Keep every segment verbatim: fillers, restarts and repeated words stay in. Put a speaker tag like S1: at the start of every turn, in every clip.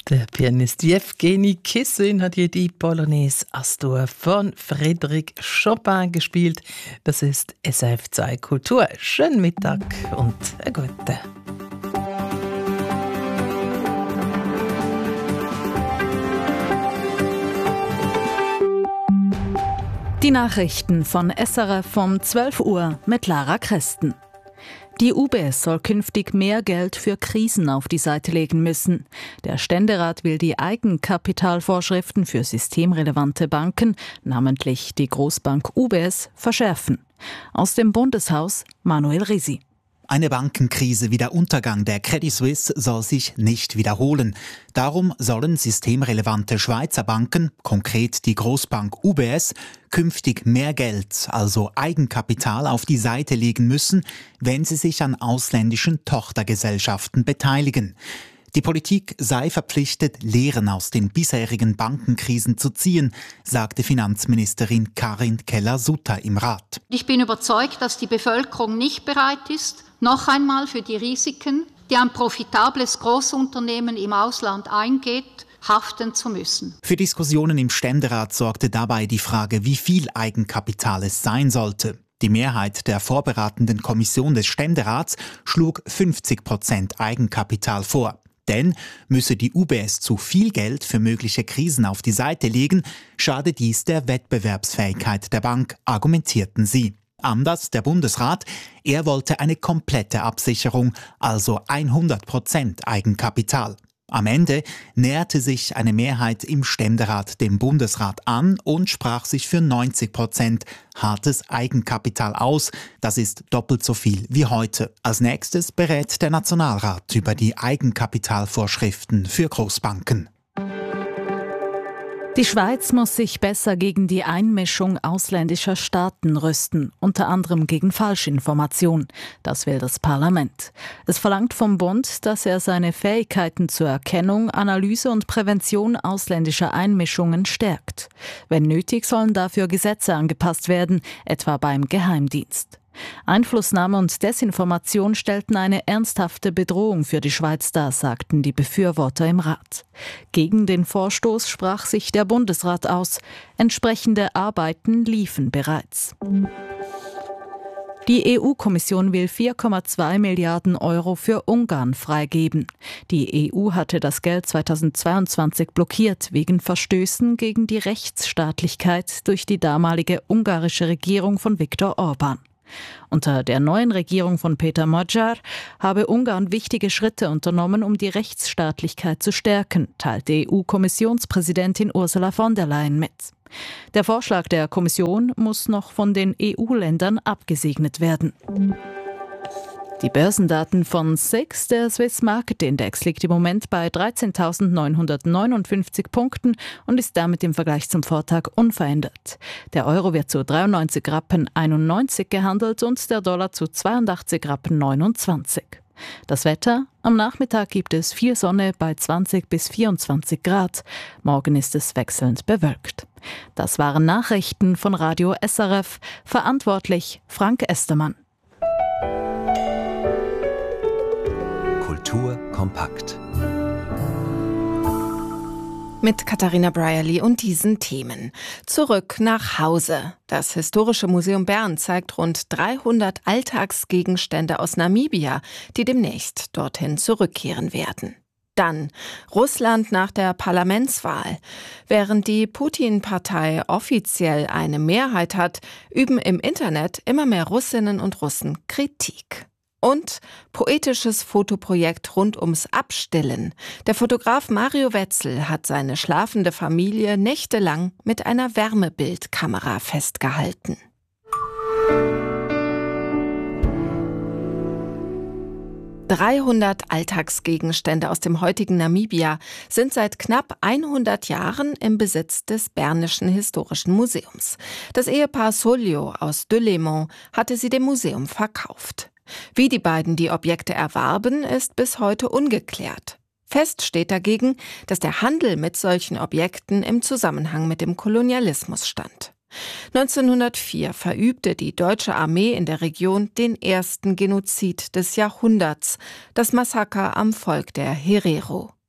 S1: Der Pianist Jewgeni Kissin hat hier die Polonaise Astor von Frédéric Chopin gespielt. Das ist S R F zwei Kultur. Schönen Mittag und einen guten.
S2: Die Nachrichten von S R F um zwölf Uhr mit Lara Christen. Die U B S soll künftig mehr Geld für Krisen auf die Seite legen müssen. Der Ständerat will die Eigenkapitalvorschriften für systemrelevante Banken, namentlich die Großbank U B S, verschärfen. Aus dem Bundeshaus Manuel Risi.
S3: Eine Bankenkrise wie der Untergang der Credit Suisse soll sich nicht wiederholen. Darum sollen systemrelevante Schweizer Banken, konkret die Großbank U B S, künftig mehr Geld, also Eigenkapital, auf die Seite legen müssen, wenn sie sich an ausländischen Tochtergesellschaften beteiligen. Die Politik sei verpflichtet, Lehren aus den bisherigen Bankenkrisen zu ziehen, sagte Finanzministerin Karin Keller-Sutter im Rat.
S4: Ich bin überzeugt, dass die Bevölkerung nicht bereit ist, noch einmal für die Risiken, die ein profitables Großunternehmen im Ausland eingeht, haften zu müssen.
S3: Für Diskussionen im Ständerat sorgte dabei die Frage, wie viel Eigenkapital es sein sollte. Die Mehrheit der vorberatenden Kommission des Ständerats schlug fünfzig Prozent Eigenkapital vor. Denn müsse die U B S zu viel Geld für mögliche Krisen auf die Seite legen, schade dies der Wettbewerbsfähigkeit der Bank, argumentierten sie. Anders der Bundesrat, er wollte eine komplette Absicherung, also hundert Prozent Eigenkapital. Am Ende näherte sich eine Mehrheit im Ständerat dem Bundesrat an und sprach sich für neunzig Prozent hartes Eigenkapital aus. Das ist doppelt so viel wie heute. Als nächstes berät der Nationalrat über die Eigenkapitalvorschriften für Großbanken.
S2: Die Schweiz muss sich besser gegen die Einmischung ausländischer Staaten rüsten, unter anderem gegen Falschinformation. Das will das Parlament. Es verlangt vom Bund, dass er seine Fähigkeiten zur Erkennung, Analyse und Prävention ausländischer Einmischungen stärkt. Wenn nötig, sollen dafür Gesetze angepasst werden, etwa beim Geheimdienst. Einflussnahme und Desinformation stellten eine ernsthafte Bedrohung für die Schweiz dar, sagten die Befürworter im Rat. Gegen den Vorstoß sprach sich der Bundesrat aus. Entsprechende Arbeiten liefen bereits. Die E U-Kommission will vier Komma zwei Milliarden Euro für Ungarn freigeben. Die E U hatte das Geld zweitausendzweiundzwanzig blockiert wegen Verstößen gegen die Rechtsstaatlichkeit durch die damalige ungarische Regierung von Viktor Orbán. Unter der neuen Regierung von Peter Magyar habe Ungarn wichtige Schritte unternommen, um die Rechtsstaatlichkeit zu stärken, teilte E U-Kommissionspräsidentin Ursula von der Leyen mit. Der Vorschlag der Kommission muss noch von den E U-Ländern abgesegnet werden. Die Börsendaten von S I X, der Swiss Market Index, liegt im Moment bei dreizehntausendneunhundertneunundfünfzig Punkten und ist damit im Vergleich zum Vortag unverändert. Der Euro wird zu dreiundneunzig Rappen einundneunzig gehandelt und der Dollar zu zweiundachtzig Rappen neunundzwanzig. Das Wetter: Am Nachmittag gibt es viel Sonne bei zwanzig bis vierundzwanzig Grad. Morgen ist es wechselnd bewölkt. Das waren Nachrichten von Radio S R F. Verantwortlich Frank Estermann.
S5: Kultur kompakt.
S6: Mit Katharina Brierly und diesen Themen. Zurück nach Hause. Das Historische Museum Bern zeigt rund dreihundert Alltagsgegenstände aus Namibia, die demnächst dorthin zurückkehren werden. Dann Russland nach der Parlamentswahl. Während die Putin-Partei offiziell eine Mehrheit hat, üben im Internet immer mehr Russinnen und Russen Kritik. Und poetisches Fotoprojekt rund ums Abstillen. Der Fotograf Mario Wetzel hat seine schlafende Familie nächtelang mit einer Wärmebildkamera festgehalten. dreihundert Alltagsgegenstände aus dem heutigen Namibia sind seit knapp hundert Jahren im Besitz des Bernischen Historischen Museums. Das Ehepaar Solio aus Delémont hatte sie dem Museum verkauft. Wie die beiden die Objekte erwarben, ist bis heute ungeklärt. Fest steht dagegen, dass der Handel mit solchen Objekten im Zusammenhang mit dem Kolonialismus stand. neunzehnhundertvier verübte die deutsche Armee in der Region den ersten Genozid des Jahrhunderts, das Massaker am Volk der Herero.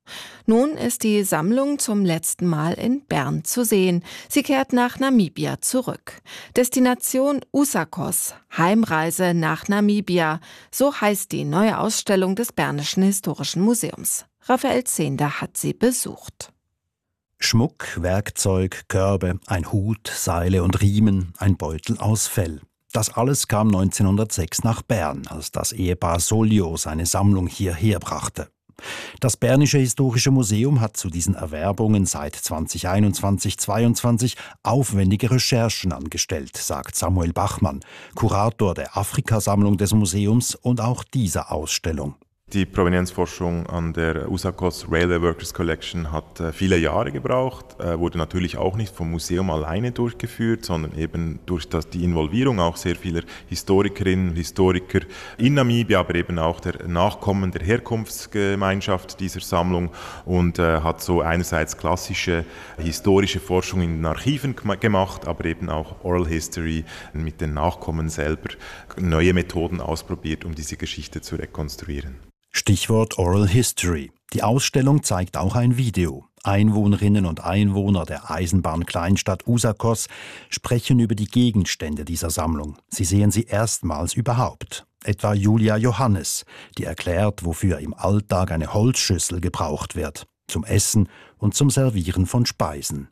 S6: Nun ist die Sammlung zum letzten Mal in Bern zu sehen. Sie kehrt nach Namibia zurück. Destination Usakos, Heimreise nach Namibia. So heißt die neue Ausstellung des Bernischen Historischen Museums. Raphael Zehnder hat sie besucht.
S5: Schmuck, Werkzeug, Körbe, ein Hut, Seile und Riemen, ein Beutel aus Fell. Das alles kam neunzehnhundertsechs nach Bern, als das Ehepaar Solio seine Sammlung hierher brachte. Das Bernische Historische Museum hat zu diesen Erwerbungen seit zweitausendeinundzwanzig zweiundzwanzig aufwendige Recherchen angestellt, sagt Samuel Bachmann, Kurator der Afrikasammlung des Museums und auch dieser Ausstellung.
S7: Die Provenienzforschung an der Usakos Railway Workers Collection hat äh, viele Jahre gebraucht, äh, wurde natürlich auch nicht vom Museum alleine durchgeführt, sondern eben durch das, die Involvierung auch sehr vieler Historikerinnen und Historiker in Namibia, aber eben auch der Nachkommen der Herkunftsgemeinschaft dieser Sammlung und äh, hat so einerseits klassische historische Forschung in den Archiven gemacht, aber eben auch Oral History mit den Nachkommen selber neue Methoden ausprobiert, um diese Geschichte zu rekonstruieren.
S5: Stichwort Oral History. Die Ausstellung zeigt auch ein Video. Einwohnerinnen und Einwohner der Eisenbahnkleinstadt Usakos sprechen über die Gegenstände dieser Sammlung. Sie sehen sie erstmals überhaupt. Etwa Julia Johannes, die erklärt, wofür im Alltag eine Holzschüssel gebraucht wird. Zum Essen und zum Servieren von Speisen.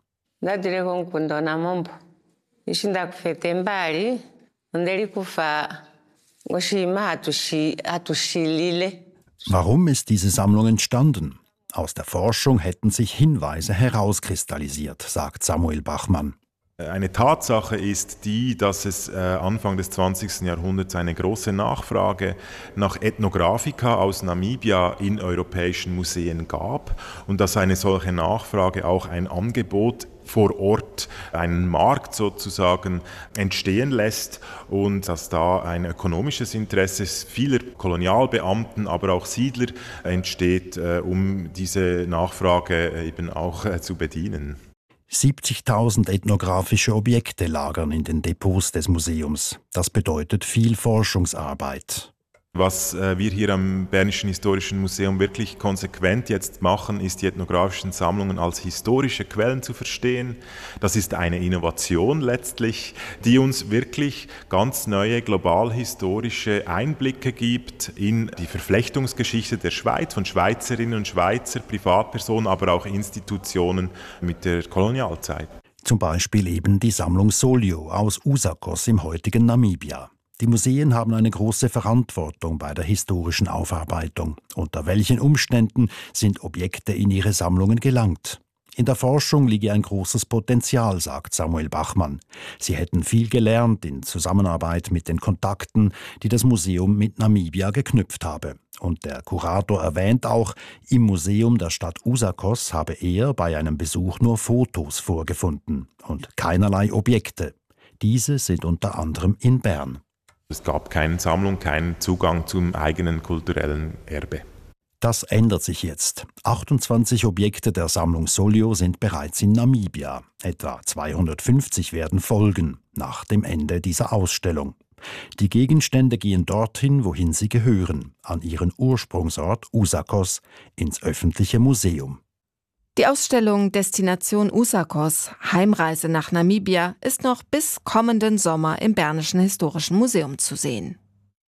S5: Warum ist diese Sammlung entstanden? Aus der Forschung hätten sich Hinweise herauskristallisiert, sagt Samuel Bachmann.
S7: Eine Tatsache ist die, dass es Anfang des zwanzigsten Jahrhunderts eine große Nachfrage nach Ethnographika aus Namibia in europäischen Museen gab und dass eine solche Nachfrage auch ein Angebot vor Ort, einen Markt sozusagen entstehen lässt und dass da ein ökonomisches Interesse vieler Kolonialbeamten, aber auch Siedler entsteht, um diese Nachfrage eben auch zu bedienen.
S5: siebzigtausend ethnografische Objekte lagern in den Depots des Museums. Das bedeutet viel Forschungsarbeit.
S7: Was äh, wir hier am Bernischen Historischen Museum wirklich konsequent jetzt machen, ist die ethnografischen Sammlungen als historische Quellen zu verstehen. Das ist eine Innovation letztlich, die uns wirklich ganz neue global-historische Einblicke gibt in die Verflechtungsgeschichte der Schweiz, von Schweizerinnen und Schweizer, Privatpersonen, aber auch Institutionen mit der Kolonialzeit.
S5: Zum Beispiel eben die Sammlung Solio aus Usakos im heutigen Namibia. Die Museen haben eine große Verantwortung bei der historischen Aufarbeitung. Unter welchen Umständen sind Objekte in ihre Sammlungen gelangt? In der Forschung liege ein großes Potenzial, sagt Samuel Bachmann. Sie hätten viel gelernt in Zusammenarbeit mit den Kontakten, die das Museum mit Namibia geknüpft habe. Und der Kurator erwähnt auch, im Museum der Stadt Usakos habe er bei einem Besuch nur Fotos vorgefunden und keinerlei Objekte. Diese sind unter anderem in Bern.
S7: Es gab keine Sammlung, keinen Zugang zum eigenen kulturellen Erbe.
S5: Das ändert sich jetzt. achtundzwanzig Objekte der Sammlung Solio sind bereits in Namibia. Etwa zweihundertfünfzig werden folgen, nach dem Ende dieser Ausstellung. Die Gegenstände gehen dorthin, wohin sie gehören, an ihren Ursprungsort Usakos, ins öffentliche Museum.
S6: Die Ausstellung Destination Usakos, Heimreise nach Namibia, ist noch bis kommenden Sommer im Bernischen Historischen Museum zu sehen.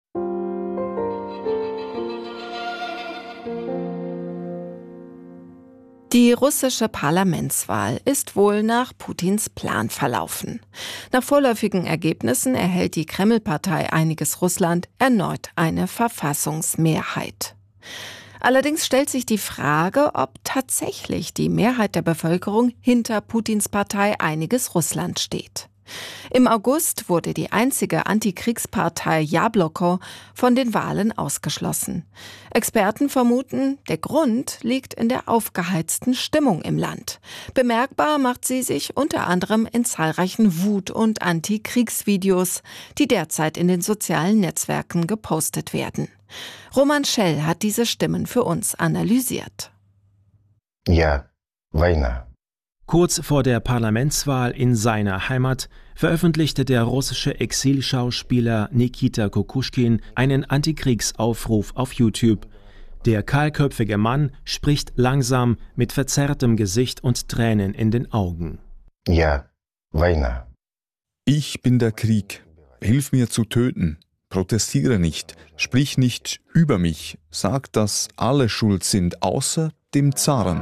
S6: Die russische Parlamentswahl ist wohl nach Putins Plan verlaufen. Nach vorläufigen Ergebnissen erhält die Kreml-Partei Einiges Russland erneut eine Verfassungsmehrheit. Allerdings stellt sich die Frage, ob tatsächlich die Mehrheit der Bevölkerung hinter Putins Partei Einiges Russland steht. Im August wurde die einzige Antikriegspartei Jabloko von den Wahlen ausgeschlossen. Experten vermuten, der Grund liegt in der aufgeheizten Stimmung im Land. Bemerkbar macht sie sich unter anderem in zahlreichen Wut- und Antikriegsvideos, die derzeit in den sozialen Netzwerken gepostet werden. Roman Schell hat diese Stimmen für uns analysiert.
S8: Ja, Weihnachten.
S9: Kurz vor der Parlamentswahl in seiner Heimat veröffentlichte der russische Exilschauspieler Nikita Kukushkin einen Antikriegsaufruf auf YouTube. Der kahlköpfige Mann spricht langsam mit verzerrtem Gesicht und Tränen in den Augen.
S8: Ja, Weiner.
S10: Ich bin der Krieg. Hilf mir zu töten. Protestiere nicht. Sprich nicht über mich. Sag, dass alle schuld sind, außer dem Zaren.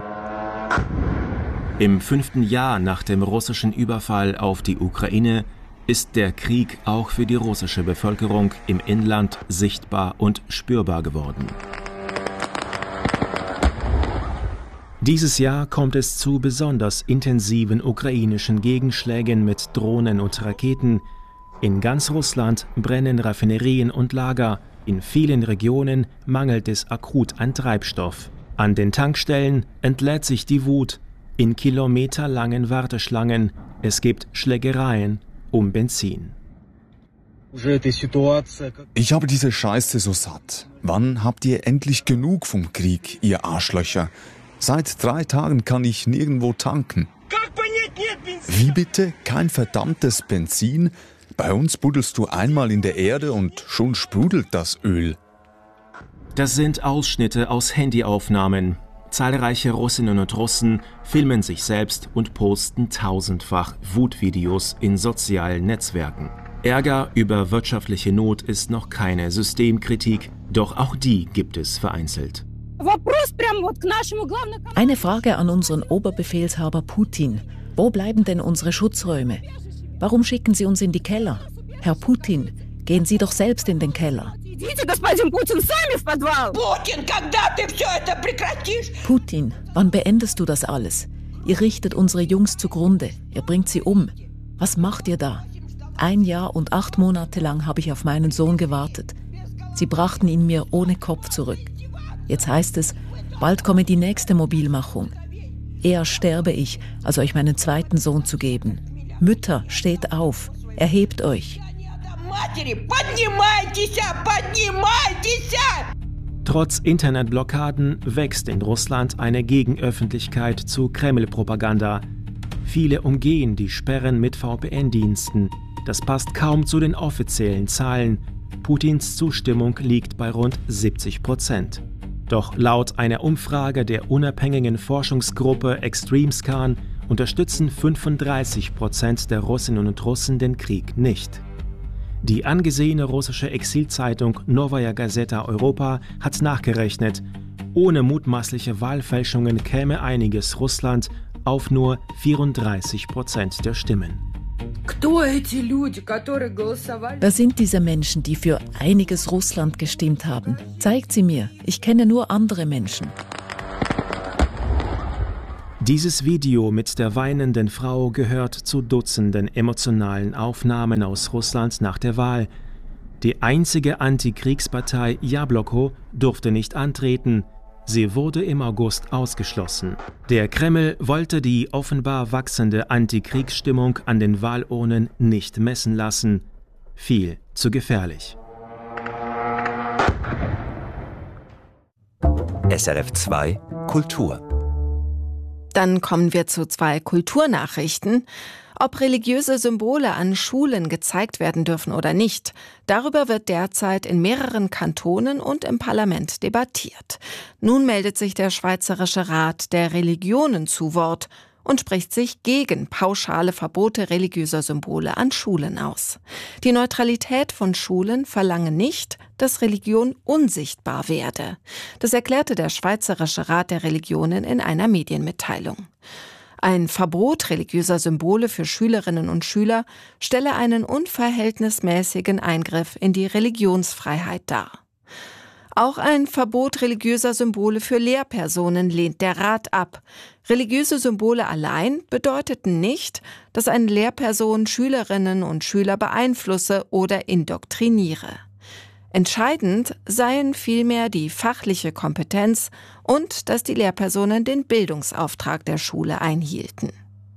S9: Im fünften Jahr nach dem russischen Überfall auf die Ukraine ist der Krieg auch für die russische Bevölkerung im Inland sichtbar und spürbar geworden. Dieses Jahr kommt es zu besonders intensiven ukrainischen Gegenschlägen mit Drohnen und Raketen. In ganz Russland brennen Raffinerien und Lager. In vielen Regionen mangelt es akut an Treibstoff. An den Tankstellen entlädt sich die Wut. In kilometerlangen Warteschlangen. Es gibt Schlägereien um Benzin.
S10: Ich habe diese Scheiße so satt. Wann habt ihr endlich genug vom Krieg, ihr Arschlöcher? Seit drei Tagen kann ich nirgendwo tanken. Wie bitte? Kein verdammtes Benzin? Bei uns buddelst du einmal in der Erde und schon sprudelt das Öl.
S9: Das sind Ausschnitte aus Handyaufnahmen. Zahlreiche Russinnen und Russen filmen sich selbst und posten tausendfach Wutvideos in sozialen Netzwerken. Ärger über wirtschaftliche Not ist noch keine Systemkritik, doch auch die gibt es vereinzelt.
S11: Eine Frage an unseren Oberbefehlshaber Putin. Wo bleiben denn unsere Schutzräume? Warum schicken Sie uns in die Keller? Herr Putin, gehen Sie doch selbst in den Keller. Putin, wann beendest du das alles? Ihr richtet unsere Jungs zugrunde, ihr bringt sie um. Was macht ihr da? Ein Jahr und acht Monate lang habe ich auf meinen Sohn gewartet. Sie brachten ihn mir ohne Kopf zurück. Jetzt heißt es, bald komme die nächste Mobilmachung. Eher sterbe ich, als euch meinen zweiten Sohn zu geben. Mütter, steht auf, erhebt euch.
S9: Trotz Internetblockaden wächst in Russland eine Gegenöffentlichkeit zu Kreml-Propaganda. Viele umgehen die Sperren mit V P N-Diensten. Das passt kaum zu den offiziellen Zahlen. Putins Zustimmung liegt bei rund siebzig Prozent. Doch laut einer Umfrage der unabhängigen Forschungsgruppe ExtremeScan unterstützen fünfunddreißig Prozent der Russinnen und Russen den Krieg nicht. Die angesehene russische Exilzeitung Novaya Gazeta Europa hat nachgerechnet, ohne mutmaßliche Wahlfälschungen käme einiges Russland auf nur vierunddreißig Prozent der Stimmen.
S11: Wer sind diese Menschen, die für einiges Russland gestimmt haben? Zeigt sie mir. Ich kenne nur andere Menschen.
S9: Dieses Video mit der weinenden Frau gehört zu Dutzenden emotionalen Aufnahmen aus Russland nach der Wahl. Die einzige Antikriegspartei Jabloko durfte nicht antreten. Sie wurde im August ausgeschlossen. Der Kreml wollte die offenbar wachsende Antikriegsstimmung an den Wahlurnen nicht messen lassen. Viel zu gefährlich.
S12: S R F zwei Kultur.
S6: Dann kommen wir zu zwei Kulturnachrichten. Ob religiöse Symbole an Schulen gezeigt werden dürfen oder nicht, darüber wird derzeit in mehreren Kantonen und im Parlament debattiert. Nun meldet sich der Schweizerische Rat der Religionen zu Wort und spricht sich gegen pauschale Verbote religiöser Symbole an Schulen aus. Die Neutralität von Schulen verlange nicht, dass Religion unsichtbar werde. Das erklärte der Schweizerische Rat der Religionen in einer Medienmitteilung. Ein Verbot religiöser Symbole für Schülerinnen und Schüler stelle einen unverhältnismäßigen Eingriff in die Religionsfreiheit dar. Auch ein Verbot religiöser Symbole für Lehrpersonen lehnt der Rat ab. Religiöse Symbole allein bedeuteten nicht, dass eine Lehrperson Schülerinnen und Schüler beeinflusse oder indoktriniere. Entscheidend seien vielmehr die fachliche Kompetenz und dass die Lehrpersonen den Bildungsauftrag der Schule einhielten.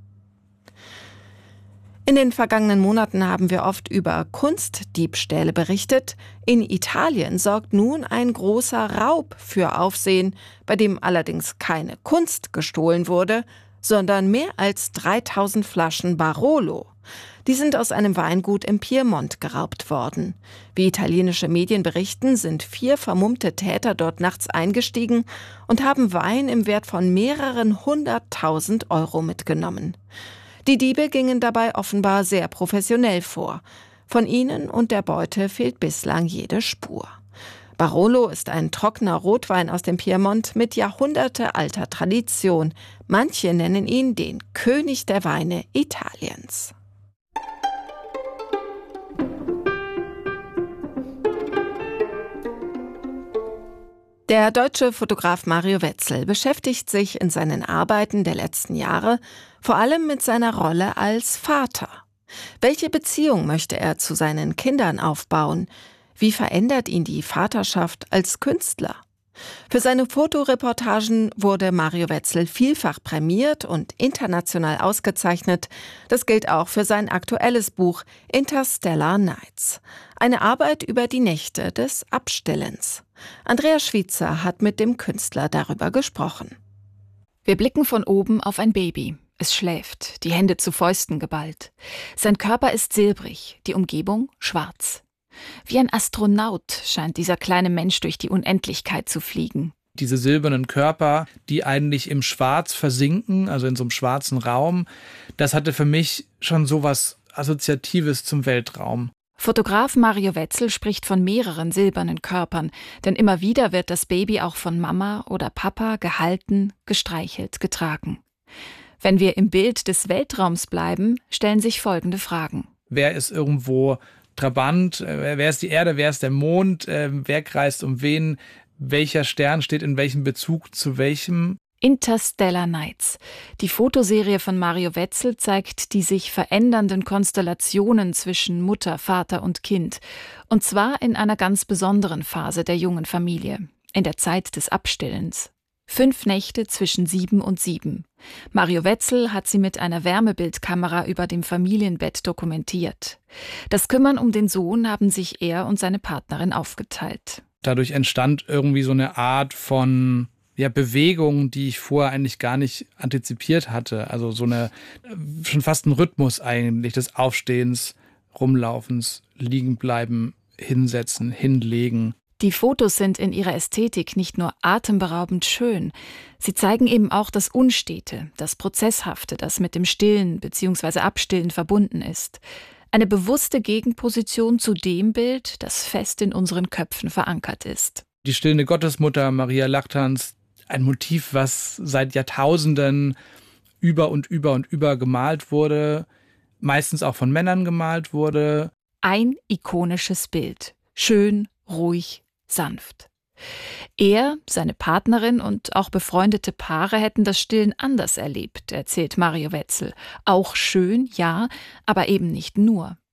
S6: In den vergangenen Monaten haben wir oft über Kunstdiebstähle berichtet. In Italien sorgt nun ein großer Raub für Aufsehen, bei dem allerdings keine Kunst gestohlen wurde, sondern mehr als dreitausend Flaschen Barolo. Die sind aus einem Weingut im Piemont geraubt worden. Wie italienische Medien berichten, sind vier vermummte Täter dort nachts eingestiegen und haben Wein im Wert von mehreren hunderttausend Euro mitgenommen. Die Diebe gingen dabei offenbar sehr professionell vor. Von ihnen und der Beute fehlt bislang jede Spur. Barolo ist ein trockener Rotwein aus dem Piemont mit jahrhundertealter Tradition. Manche nennen ihn den König der Weine Italiens. Der deutsche Fotograf Mario Wetzel beschäftigt sich in seinen Arbeiten der letzten Jahre vor allem mit seiner Rolle als Vater. Welche Beziehung möchte er zu seinen Kindern aufbauen? Wie verändert ihn die Vaterschaft als Künstler? Für seine Fotoreportagen wurde Mario Wetzel vielfach prämiert und international ausgezeichnet. Das gilt auch für sein aktuelles Buch Interstellar Nights. Eine Arbeit über die Nächte des Abstillens. Andrea Schwitzer hat mit dem Künstler darüber gesprochen.
S13: Wir blicken von oben auf ein Baby. Es schläft, die Hände zu Fäusten geballt. Sein Körper ist silbrig, die Umgebung schwarz. Wie ein Astronaut scheint dieser kleine Mensch durch die Unendlichkeit zu fliegen.
S14: Diese silbernen Körper, die eigentlich im Schwarz versinken, also in so einem schwarzen Raum, das hatte für mich schon so was Assoziatives zum Weltraum.
S13: Fotograf Mario Wetzel spricht von mehreren silbernen Körpern, denn immer wieder wird das Baby auch von Mama oder Papa gehalten, gestreichelt, getragen. Wenn wir im Bild des Weltraums bleiben, stellen sich folgende Fragen.
S14: Wer ist irgendwo Trabant? Wer ist die Erde? Wer ist der Mond? Wer kreist um wen? Welcher Stern steht in welchem Bezug zu welchem?
S13: Interstellar Nights. Die Fotoserie von Mario Wetzel zeigt die sich verändernden Konstellationen zwischen Mutter, Vater und Kind. Und zwar in einer ganz besonderen Phase der jungen Familie, in der Zeit des Abstillens. Fünf Nächte zwischen sieben und sieben. Mario Wetzel hat sie mit einer Wärmebildkamera über dem Familienbett dokumentiert. Das Kümmern um den Sohn haben sich er und seine Partnerin aufgeteilt.
S14: Dadurch entstand irgendwie so eine Art von ja, Bewegung, die ich vorher eigentlich gar nicht antizipiert hatte. Also so eine, schon fast ein Rhythmus eigentlich des Aufstehens, Rumlaufens, Liegenbleiben, Hinsetzen, Hinlegen.
S13: Die Fotos sind in ihrer Ästhetik nicht nur atemberaubend schön, sie zeigen eben auch das Unstete, das Prozesshafte, das mit dem Stillen bzw. Abstillen verbunden ist. Eine bewusste Gegenposition zu dem Bild, das fest in unseren Köpfen verankert ist.
S14: Die stillende Gottesmutter Maria Lachtanz, ein Motiv, was seit Jahrtausenden über und über und über gemalt wurde, meistens auch von Männern gemalt wurde.
S13: Ein ikonisches Bild, schön, ruhig, sanft. Er, seine Partnerin und auch befreundete Paare hätten das Stillen anders erlebt, erzählt Mario Wetzel. Auch schön, ja, aber eben nicht nur.